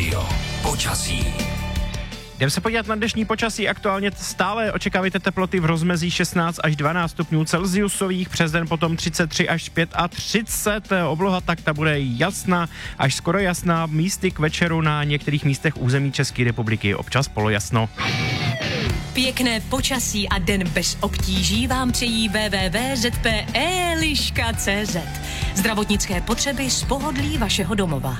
Rádio. Počasí. Jdeme se podívat na dnešní počasí. Aktuálně stále očekávajte teploty v rozmezí 16 až 12 stupňů Celsiusových, přes den potom 33 až 35. Obloha tak ta bude jasná, až skoro jasná, místy k večeru na některých místech území České republiky občas polojasno. Pěkné počasí a den bez obtíží vám přejí www.zpe.liška.cz. Zdravotnické potřeby z pohodlí vašeho domova.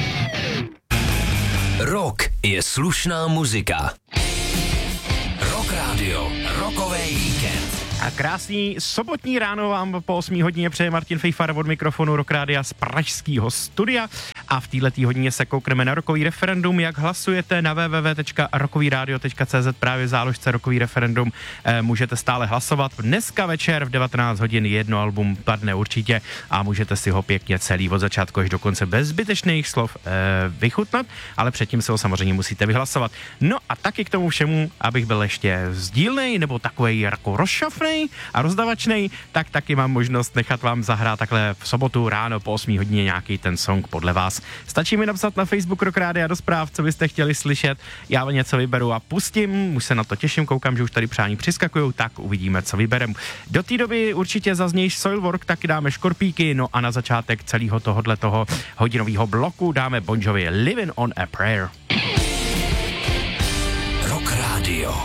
Rock je slušná muzika. Rock Radio, rokový víkend. A krásný sobotní ráno vám po 8 hodině přeje Martin Fejfar od mikrofonu Rock Rádia z pražského studia. A v této hodině se koukneme na rokový referendum. Jak hlasujete na www.rokovyradio.cz, právě v záložce rokový referendum můžete stále hlasovat. Dneska večer v 19 hodin jedno album padne určitě a můžete si ho pěkně celý od začátku až do konce bez zbytečných slov vychutnat, ale předtím se ho samozřejmě musíte vyhlasovat. No a taky k tomu všemu, abych byl ještě sdílnej nebo takovej jako rozšafnej a rozdavačnej, tak taky mám možnost nechat vám zahrát takhle v sobotu ráno po 8 hodině nějaký ten song podle vás. Stačí mi napsat na Facebook Rock Rádia do zpráv, co byste chtěli slyšet, já něco vyberu a pustím, už se na to těším, koukám, že už tady přání přiskakujou, tak uvidíme, co vyberem. Do té doby určitě zazněj Soilwork, taky dáme Škorpíky, no a na začátek celého tohoto hodinového bloku dáme Bon Jovi Living on a Prayer. Rock Radio.